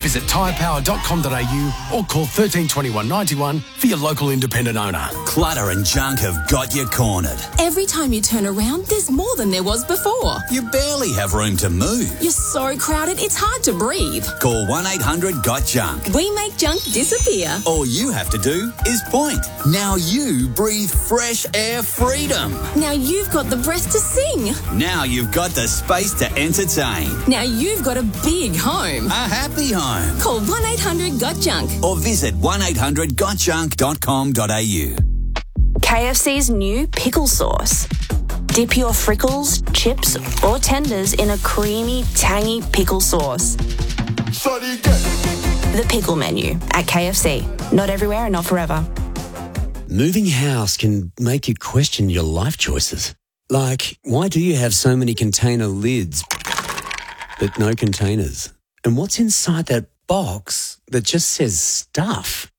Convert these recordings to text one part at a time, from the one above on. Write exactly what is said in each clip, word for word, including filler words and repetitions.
Visit tyre power dot com dot a u or call thirteen twenty-one ninety-one for your local independent owner. Clutter and junk have got you cornered. Every time you turn around, there's more than there was before. You barely have room to move. You're so crowded, it's hard to breathe. Call one eight hundred got junk. We make junk disappear. All you have to do is point. Now you breathe fresh air freedom. Now you've got the breath to sing. Now you've got the space to entertain. Now you've got a big home. A happy home. Call one eight hundred got junk. Or visit one eight hundred got junk dot com dot a u. K F C's new pickle sauce. Dip your frickles, chips or tenders in a creamy, tangy pickle sauce. The pickle menu at K F C. Not everywhere and not forever. Moving house can make you question your life choices. Like, why do you have so many container lids but no containers? And what's inside that box that just says stuff?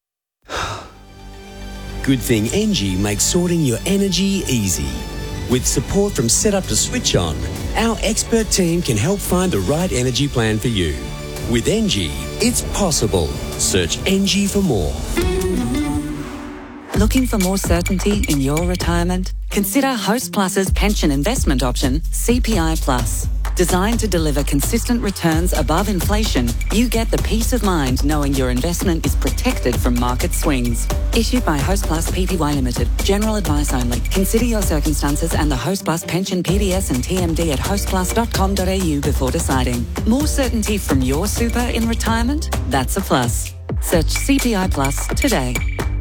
Good thing Engie makes sorting your energy easy. With support from setup to switch on, our expert team can help find the right energy plan for you. With Engie, it's possible. Search Engie for more. Looking for more certainty in your retirement? Consider Hostplus's pension investment option, C P I Plus. Designed to deliver consistent returns above inflation, you get the peace of mind knowing your investment is protected from market swings. Issued by Hostplus Pty Limited. General advice only. Consider your circumstances and the Hostplus pension P D S and T M D at hostplus dot com dot a u before deciding. More certainty from your super in retirement? That's a plus. Search C P I Plus today.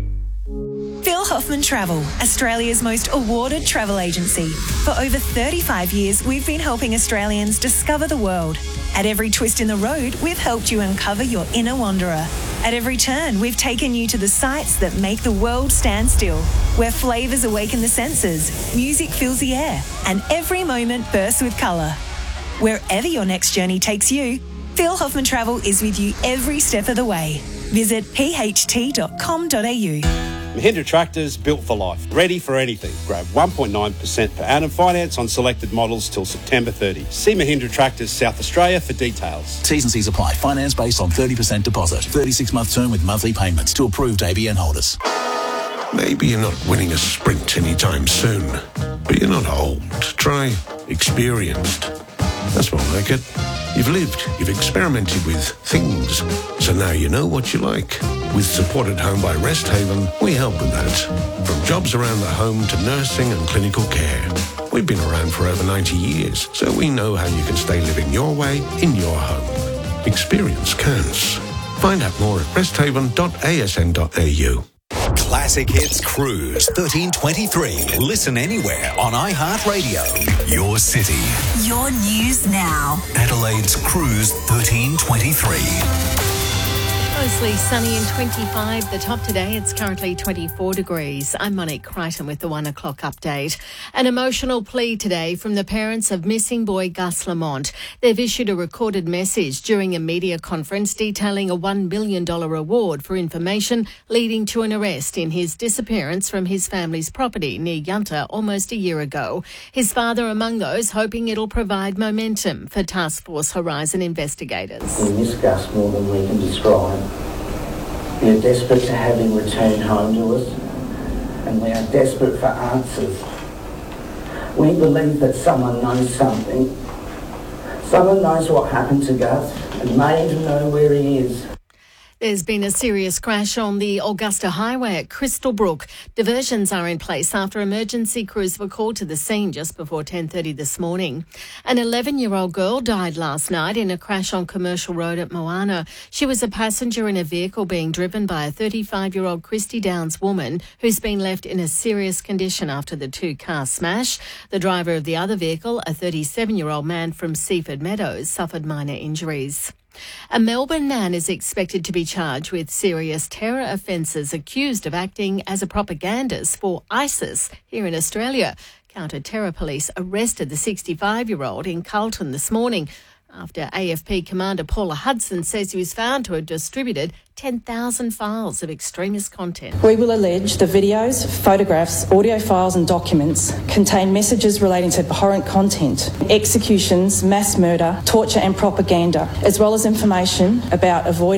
Phil Hoffman Travel, Australia's most awarded travel agency. For over thirty-five years, we've been helping Australians discover the world. At every twist in the road, we've helped you uncover your inner wanderer. At every turn, we've taken you to the sights that make the world stand still, where flavours awaken the senses, music fills the air, and every moment bursts with colour. Wherever your next journey takes you, Phil Hoffman Travel is with you every step of the way. Visit p h t dot com dot a u. Mahindra Tractors, built for life, ready for anything. Grab one point nine percent per annum finance on selected models till September thirtieth. See Mahindra Tractors South Australia for details. T's and C's apply. Finance based on thirty percent deposit. thirty-six month term with monthly payments to approved A B N holders. Maybe you're not winning a sprint anytime soon, but you're not old. Try experienced. That's more like it. You've lived, you've experimented with things, so now you know what you like. With Support at Home by Resthaven, we help with that. From jobs around the home to nursing and clinical care. We've been around for over ninety years, so we know how you can stay living your way in your home. Experience counts. Find out more at resthaven dot a s n dot a u. Classic Hits Cruise thirteen twenty-three. Listen anywhere on iHeartRadio. Your city. Your news now. Adelaide's Cruise thirteen twenty-three. Mostly sunny and twenty-five. The top today, it's currently twenty-four degrees. I'm Monique Crichton with the one o'clock update. An emotional plea today from the parents of missing boy Gus Lamont. They've issued a recorded message during a media conference detailing a one million dollars reward for information leading to an arrest in his disappearance from his family's property near Yunta almost a year ago. His father among those, hoping it'll provide momentum for Task Force Horizon investigators. We miss Gus more than we can describe. We are desperate to have him return home to us, and we are desperate for answers. We believe that someone knows something. Someone knows what happened to Gus and may even know where he is. There's been a serious crash on the Augusta Highway at Crystalbrook. Diversions are in place after emergency crews were called to the scene just before ten thirty this morning. An eleven-year-old girl died last night in a crash on Commercial Road at Moana. She was a passenger in a vehicle being driven by a thirty-five-year-old Christy Downs woman who's been left in a serious condition after the two-car smash. The driver of the other vehicle, a thirty-seven-year-old man from Seaford Meadows, suffered minor injuries. A Melbourne man is expected to be charged with serious terror offences accused of acting as a propagandist for ISIS here in Australia. Counter-terror police arrested the sixty-five-year-old in Carlton this morning after A F P commander Paula Hudson says he was found to have distributed ten thousand files of extremist content. We will allege the videos, photographs, audio files and documents contain messages relating to abhorrent content, executions, mass murder, torture and propaganda, as well as information about avoiding